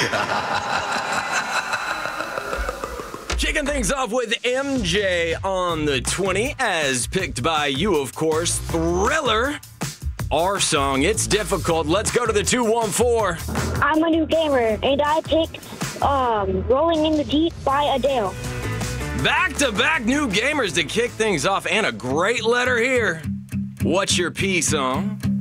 Kicking things off with MJ on the 20, as picked by you, of course. Thriller, our song. It's difficult. Let's go to the 214. I'm a new gamer, and I picked Rolling in the Deep by Adele. Back-to-back new gamers to kick things off, and a great letter here. What's your P song?